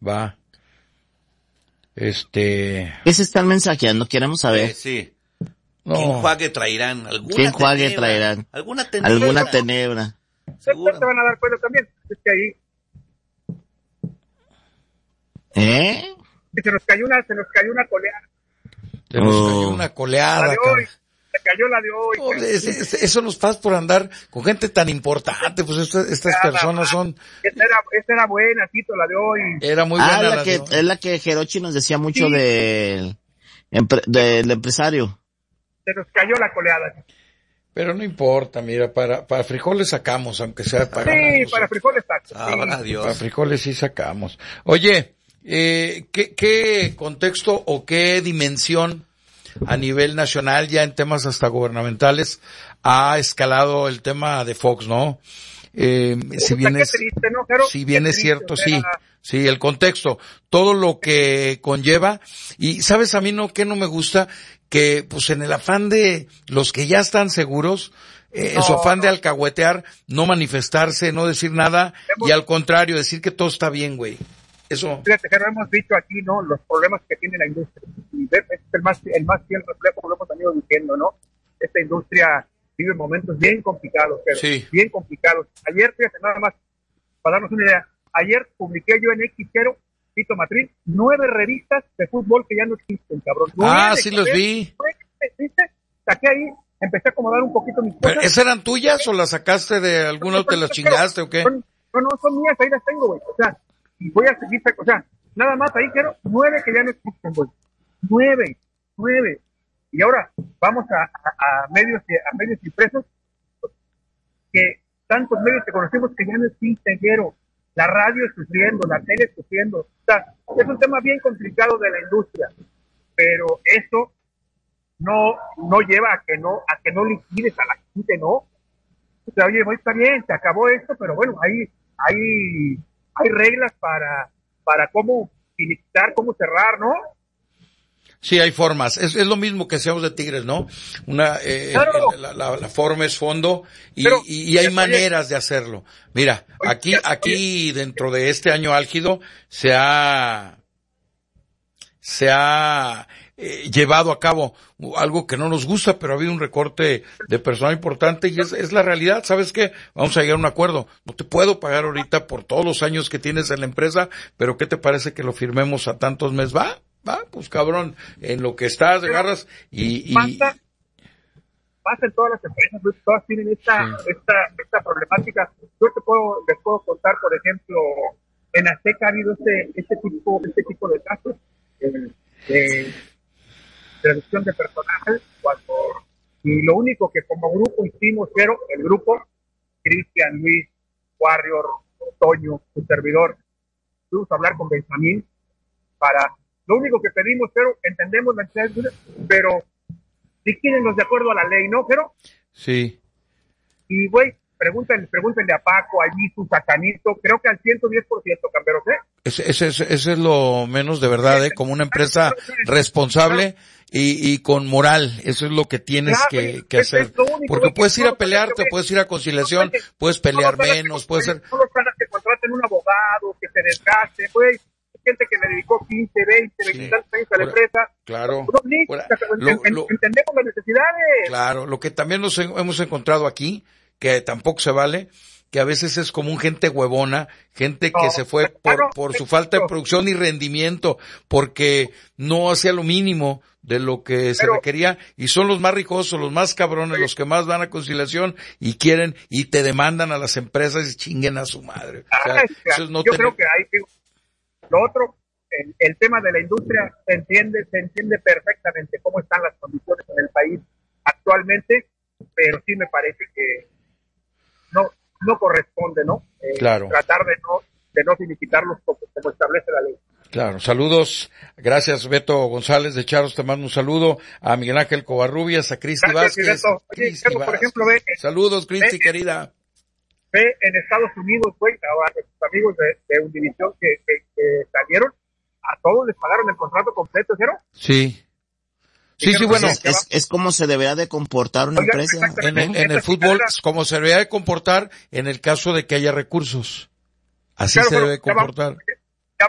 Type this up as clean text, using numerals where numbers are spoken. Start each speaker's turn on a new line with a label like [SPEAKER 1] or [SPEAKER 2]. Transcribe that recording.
[SPEAKER 1] Va.
[SPEAKER 2] ¿Qué se están mensajeando? Queremos saber.
[SPEAKER 1] Sí.
[SPEAKER 3] No. ¿Quién juegue traerán?
[SPEAKER 2] ¿Quién juegue traerán?
[SPEAKER 3] ¿Alguna tenebra?
[SPEAKER 2] ¿Alguna tenebra?
[SPEAKER 4] Seguro te van a dar cuenta también. Es que ahí. Se nos cayó una coleada.
[SPEAKER 1] Se nos cayó una coleada.
[SPEAKER 4] La de hoy. Se cayó la de hoy.
[SPEAKER 1] No, eso nos pasa por andar con gente tan importante, pues estas personas son...
[SPEAKER 4] Esta era buena, Tito, la de hoy.
[SPEAKER 1] Era muy buena
[SPEAKER 2] es la que Jerochi nos decía mucho del empresario.
[SPEAKER 4] Se nos cayó la coleada.
[SPEAKER 1] Pero no importa, mira, para frijoles sacamos, aunque sea para...
[SPEAKER 4] Sí, para frijoles sacamos.
[SPEAKER 1] Dios. Para frijoles sí sacamos. Oye, ¿qué contexto o qué dimensión a nivel nacional, ya en temas hasta gubernamentales, ha escalado el tema de Fox, ¿no? Si bien es cierto, sí, el contexto, todo lo que conlleva, y sabes a mí qué no me gusta, que pues en el afán de los que ya están seguros, en su afán de alcahuetear, no manifestarse, no decir nada, y al contrario, decir que todo está bien, güey. Eso.
[SPEAKER 4] Fíjate que no hemos dicho aquí, ¿no? Los problemas que tiene la industria. Y es el más fiel reflejo, lo hemos venido diciendo, ¿no? Esta industria vive momentos bien complicados, pero bien complicados. Ayer, fíjate, nada más, para darnos una idea, ayer publiqué yo en Xero, Tito Matrín, 9 revistas de fútbol que ya no existen, cabrón. 9,
[SPEAKER 1] sí los vi.
[SPEAKER 4] Saqué ahí, empecé a acomodar un poquito mis cosas.
[SPEAKER 1] ¿Esas eran tuyas o las sacaste de alguna o te las chingaste o qué?
[SPEAKER 4] No, son mías, ahí las tengo, güey. O sea, y voy a seguir, o sea, nada más ahí quiero 9 que ya no existen, güey. 9. Y ahora vamos a medios impresos, que tantos medios que conocemos que ya no existen, quiero. La radio sufriendo, la tele sufriendo. O sea, es un tema bien complicado de la industria, pero eso no lleva a que no liquides a la gente, ¿no? O sea, oye, está bien, se acabó esto, pero bueno, hay reglas para cómo finiquitar, cómo cerrar, ¿no?
[SPEAKER 1] Sí, hay formas. Es lo mismo que hacemos de Tigres, ¿no?
[SPEAKER 4] Claro.
[SPEAKER 1] La forma es fondo y hay maneras de hacerlo. Mira, aquí dentro de este año álgido se ha llevado a cabo algo que no nos gusta, pero ha habido un recorte de personal importante y es la realidad. ¿Sabes qué? Vamos a llegar a un acuerdo. No te puedo pagar ahorita por todos los años que tienes en la empresa, pero ¿qué te parece que lo firmemos a tantos meses? Va, pues cabrón, en lo que estás, agarras y...
[SPEAKER 4] Pasa en todas las empresas, todas tienen esta problemática. Yo les puedo contar, por ejemplo, en Azteca ha habido este tipo de casos de reducción de personajes, y lo único que como grupo hicimos, el grupo, Cristian, Luis, Warrior, Toño, su servidor, fuimos a hablar con Benjamín lo único que pedimos, entendemos la necesidad, pero líquidenlos de acuerdo a la ley, ¿no, Jero?
[SPEAKER 1] Sí.
[SPEAKER 4] Y, güey, pregúntenle a Paco, allí, su sacanito, creo que al 110%, Camperos, ¿eh?
[SPEAKER 1] Ese es lo menos de verdad, como una empresa responsable y con moral. Eso es lo que tienes que hacer. Porque puedes ir a pelearte, puedes ir a conciliación, puedes pelear menos, puedes ser...
[SPEAKER 4] No los pagas que contraten un abogado, que se desgaste, güey. Gente que le dedicó 15, 20 años a la empresa.
[SPEAKER 1] Claro.
[SPEAKER 4] Entendemos las necesidades.
[SPEAKER 1] Claro, lo que también nos hemos encontrado aquí, que tampoco se vale, que a veces es como un gente huevona, gente que se fue por su falta de producción y rendimiento, porque no hacía lo mínimo de lo que se requería, y son los más ricosos, los más cabrones, los que más van a conciliación y quieren, y te demandan a las empresas y chinguen a su madre. O sea, eso es no
[SPEAKER 4] yo creo que hay... Lo otro, el tema de la industria se entiende perfectamente cómo están las condiciones en el país actualmente, pero sí me parece que no corresponde, ¿no?
[SPEAKER 1] Claro.
[SPEAKER 4] Tratar de no finiquitarlos como establece la ley.
[SPEAKER 1] Claro, saludos, gracias Beto González de Charros, te mando un saludo a Miguel Ángel Covarrubias, a Cristi Vázquez.
[SPEAKER 4] Oye, por ejemplo,
[SPEAKER 1] saludos Cristi, querida.
[SPEAKER 4] Ve en Estados Unidos, güey, a nuestros amigos de Univisión que salieron, a todos les pagaron el contrato completo, ¿cierto?
[SPEAKER 1] Sí. Sí, bueno.
[SPEAKER 2] Es como se debería de comportar una empresa.
[SPEAKER 1] En el fútbol, como se debería de comportar en el caso de que haya recursos. Así se debe comportar.